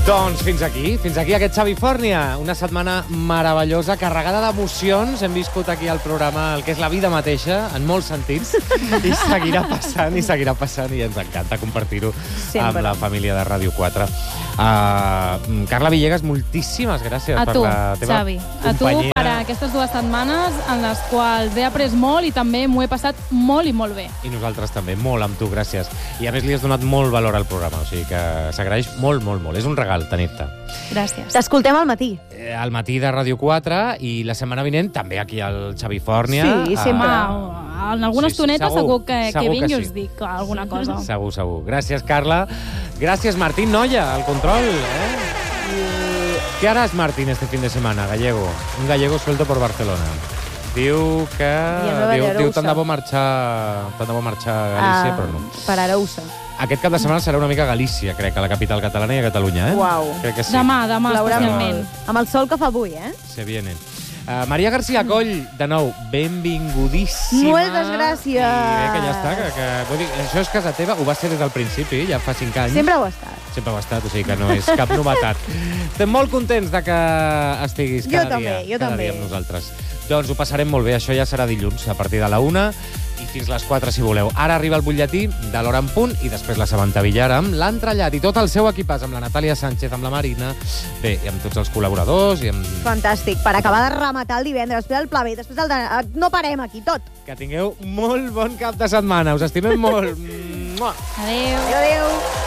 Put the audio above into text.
Doncs fins aquí aquest Xavifòrnia. Una setmana meravellosa, carregada d'emocions. Hem viscut aquí al programa el que és la vida mateixa, en molts sentits, i seguirà passant, i ens encanta compartir-ho amb la família de Ràdio 4. Carla Villegas, moltíssimes gràcies per la teva Xavi, companyia. a tu per aquestes 2 setmanes en les quals he après molt i també m'ho he passat molt i molt bé. I nosaltres també, molt amb tu, gràcies. I a més li has donat molt valor al programa, o sigui que s'agraeix molt, molt, molt. És un regal tenir-te. Gràcies. T'escoltem al matí. Al matí de Ràdio 4 i la setmana vinent també aquí al Xavifòrnia. Sí, sempre. En alguna estoneta segur que vinc i sí. us dic alguna cosa. Segur. Gràcies, Carla. Gràcies, Martín Noya, al control. ¿Qué harás, Martín, este fin de semana, gallego? Un gallego suelto por Barcelona. Diu que... Diu tant de bo marxar a Galícia, però no. Per Arousa. Aquest cap de setmana serà una mica Galícia, crec, a la capital catalana i a Catalunya, eh? Uau. Crec que sí. Demà especialment. Amb el sol que fa avui, eh? Se viene. Maria García Coll, de nou, benvingudíssima. Moltes gràcies. I que ja està, vull dir, això és casa teva, ho va ser des del principi, ja fa 5 anys. Sempre ho ha estat. Sempre ho ha estat, o sigui que no és cap novetat. Estem molt contents de que estiguis cada dia amb nosaltres. Doncs ho passarem molt bé, això ja serà dilluns, a partir de la 1 i fins les 4, si voleu. Ara arriba el butlletí de l'hora en punt i després la Samantha Villar amb l'entrellat i tot el seu equipàs, amb la Natàlia Sánchez, amb la Marina, bé, i amb tots els col·laboradors i amb... Fantàstic, per acabar de rematar el divendres, després el pla B, després el de... No parem aquí, tot. Que tingueu molt bon cap de setmana, us estimem molt. Adéu. Adéu.